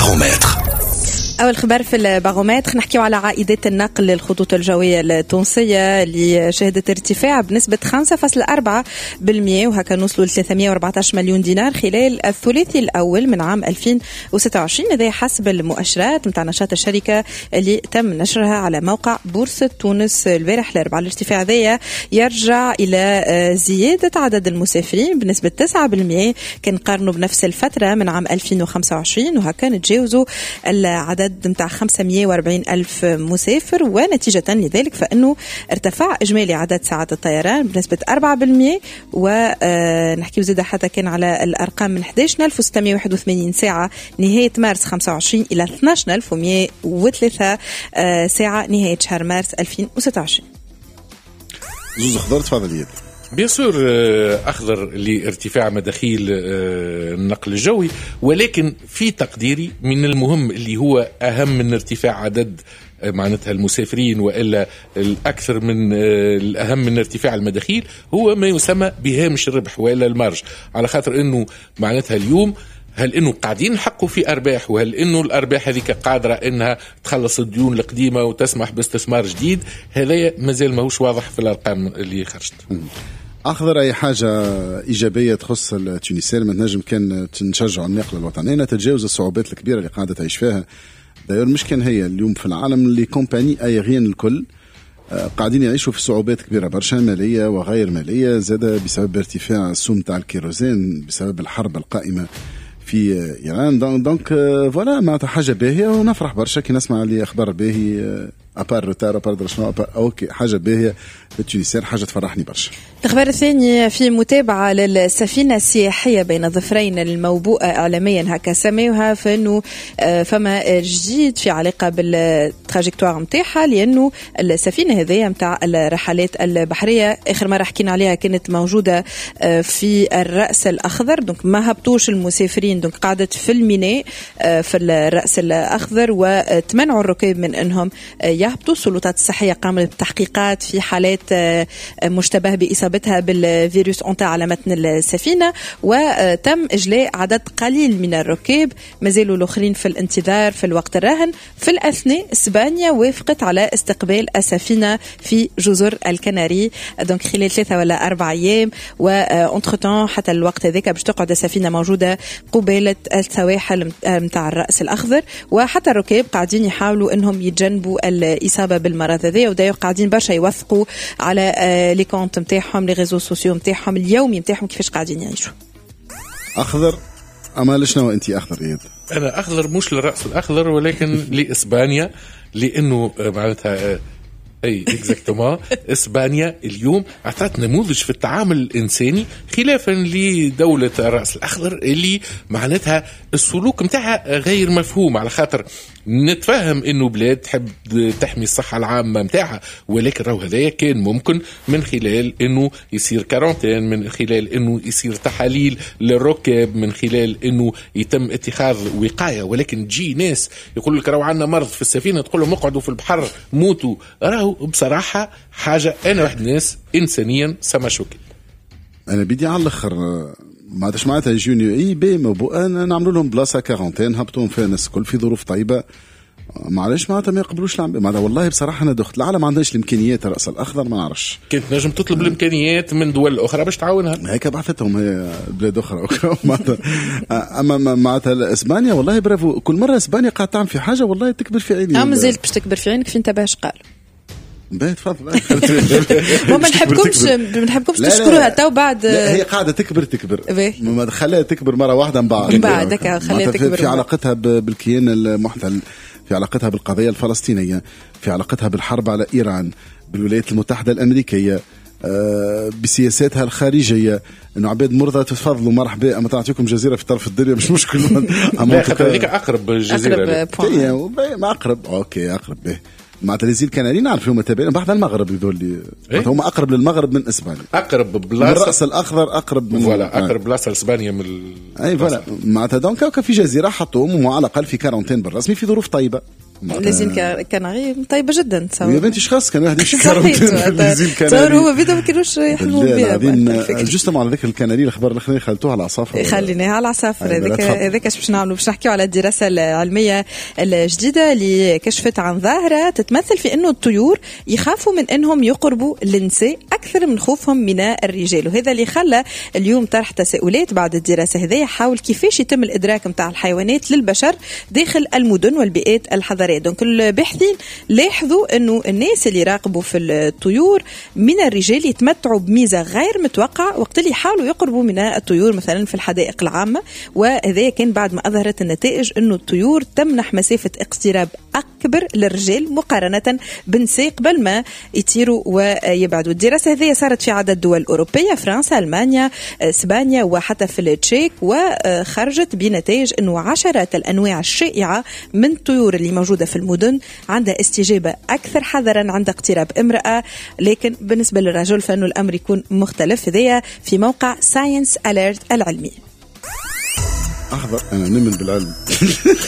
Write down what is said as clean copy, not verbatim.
البارومتر. أول خبر في البارومتر نحكيو على عائدات النقل للخطوط الجوية التونسية اللي شهدت ارتفاع بنسبة 5.4%، وهكا نوصلوا ل 314 مليون دينار خلال الثلاثي الأول من عام 2026. هذا حسب المؤشرات متاع نشاط الشركة اللي تم نشرها على موقع بورصة تونس البارح الأربعاء. الارتفاع ذا يرجع إلى زيادة عدد المسافرين بنسبة 9% كان قارنوا بنفس الفترة من عام 2025، وهكا نتجاوزوا العدد متاع 540 ألف مسافر. ونتيجة لذلك فإنه ارتفع إجمالي عدد ساعات الطيران بنسبة 4%، ونحكي زيادة حتى كان على الأرقام من 11,681 ساعة نهاية مارس 25 إلى 12,103 ساعة نهاية شهر مارس 2026. زوز خضر تفضل يد بيصير أخضر لارتفاع مداخيل النقل الجوي، ولكن في تقديري من المهم اللي هو أهم من ارتفاع عدد معناتها المسافرين وإلا الأكثر من الأهم من ارتفاع المداخيل هو ما يسمى بهامش الربح وإلا المارج، على خاطر أنه معناتها اليوم هل انه قاعدين نحقوا في ارباح، وهل انه الارباح هذيك قادره انها تخلص الديون القديمه وتسمح باستثمار جديد؟ هذا مازال ماهوش واضح في الارقام اللي خرجت. أخضر أي حاجة إيجابية تخص التونسيين ما تنجم كان نشجع النقل الوطني نتجاوز الصعوبات الكبيرة اللي قاعدة تعيش فيها. داير مش كان هي اليوم في العالم اللي كومباني أيغين الكل قاعدين يعيشوا في صعوبات كبيرة برشا مالية وغير مالية، زادة بسبب ارتفاع السوم تاع الكيروزين بسبب الحرب القائمة في إيران. دونك فوالا معناتها حاجة باهية ونفرح برشا كي نسمع لي أخبار باهي أبار روتار أبار درشنا أوكي حاجة باهية بالتونسيين، حاجة تفرحني برشا. الخبر الثاني في متابعة للسفينة السياحية بين ظفرين الموبوءة إعلاميا هكا سميوها، فإنه فما جديد في علاقة بالتراجكتوار متاعها، لأنه السفينة هذه متاع الرحلات البحرية آخر مرة حكينا عليها كانت موجودة في الرأس الأخضر، دونك ما هبطوش المسافرين، دونك قعدت في الميناء في الرأس الأخضر وتمنعوا الركاب من أنهم يهبطوا. السلطات الصحية قامت بتحقيقات في حالات مشتبه بإصابتها بالفيروس أنت على متن السفينة، وتم إجلاء عدد قليل من الركاب، مازالوا الآخرين في الانتظار في الوقت الراهن. في الأثناء إسبانيا وافقت على استقبال السفينة في جزر الكناري، دونك خلال 3 ولا 4 أيام، وانترتان حتى الوقت هذاك باش تقعد السفينة موجودة قبالة السواحل متاع الرأس الأخضر، وحتى الركاب قاعدين يحاولوا أنهم يتجنبوا الإصابة بالمرض هذا، وده قاعدين برشا يوثقوا على لي كونت متاعهم لي ريزو سوسيو متاعهم اليومي متاعهم كيفاش قاعدين يعيشوا. أخضر أما لشنا أنتي أخضر إيد؟ أنا أخضر مش للرأس الأخضر ولكن لإسبانيا، لأنه معناتها اي اكزاكتومون اسبانيا اليوم اعطت نموذج في التعامل الانساني خلافا لدوله الراس الاخضر اللي معناتها السلوك نتاعها غير مفهوم، على خاطر نتفهم انه بلاد تحب تحمي الصحه العامه نتاعها، ولكن راهو هذايا كان ممكن من خلال انه يصير كارانتين، من خلال انه يصير تحاليل للركاب، من خلال انه يتم اتخاذ وقايه. ولكن تجي ناس يقول لك راهو عندنا مرض في السفينه، تقول لهم اقعدوا في البحر موتوا، راهو بصراحه حاجه انا واحد ناس انسانيا سما شوكي. انا بدي على الاخر ما عادش معناتها يجوني اي بي انا نعملوا لهم بلاصه كارانتين هبطوهم فيها الناس الكل في ظروف طيبه، معلش معناتها ما يقبلوش معناتها والله بصراحه انا دخت العالم ما عندهاش الامكانيات الراس الاخضر ما نعرفش كنت نجم تطلب الامكانيات من دول اخرى باش تعاونها، هيك بعثتهم هي بلاد اخرى معناتها اما معناتها اسبانيا والله برافو، كل مره اسبانيا قاعده تعمل في حاجه والله تكبر في عيني. ما زلت باش تكبر في عينك في انتباهش قال باهي تفضل. ما نحبكمش تشكروها تو بعد هي قاعده تكبر ما تخليها تكبر مره واحده من بعد خليها تكبر في علاقتها بالكيان المحتل، في علاقتها بالقضيه الفلسطينيه، في علاقتها بالحرب على ايران، بالولايات المتحده الامريكيه، بسياساتها الخارجيه، انه عباد مرضى تفضلوا مرحبا اما تعطيكم جزيره في طرف الدنيا مش مشكل. هذيك اقرب جزيره ما اقرب اوكي اقرب به معناتها الجزيرة الكنارية نعرف فيهم متابعين بعد المغرب يذول لي هم أقرب للمغرب من إسبانيا، أقرب بلاصة الرأس الأخضر أقرب من ولا أقرب بلاصة إسبانيا من أي فلا معناتها دونك في جزيرة حطوهم وعلى الأقل في كارانتين بالرسمي في ظروف طيبة. لازين كناري طيبه جدا. يا بنتي ايش خاص كان واحد يمشي لازين كناري هو بيدهم ما كانوش يحلموا بها. جوستم على ذكر الكناري الاخبار الاخرين خلتوها على العصافر. خليناها على العصافر. هذاك اش باش نعملوا؟ باش نحكيو على الدراسه العلميه الجديده اللي كشفت عن ظاهره تتمثل في انه الطيور يخافوا من انهم يقربوا للنساء اكثر من خوفهم من الرجال، وهذا اللي خلى اليوم طرح تساؤلات بعد الدراسه هذه حول كيفاش يتم الادراك نتاع الحيوانات للبشر داخل المدن والبيئات الحضريه. دونك الباحثين لاحظوا انه الناس اللي راقبوا في الطيور من الرجال يتمتعوا بميزه غير متوقعه وقت اللي يحاولوا يقربوا من الطيور مثلا في الحدائق العامه، وهذا كان بعد ما اظهرت النتائج انه الطيور تمنح مسافه اقتراب اكبر للرجال مقارنه بنساء قبل ما يطيروا ويبعدوا. الدراسه هذه صارت في عدد دول اوروبيه، فرنسا، المانيا، اسبانيا وحتى في التشيك، وخرجت بنتائج انه عشرات الانواع الشائعه من الطيور اللي موجوده في المدن عندها استجابه اكثر حذرا عند اقتراب امراه، لكن بالنسبه للرجل فانه الامر يكون مختلف. هذايا في موقع ساينس اليرت العلمي. احضر انا نؤمن بالعلم.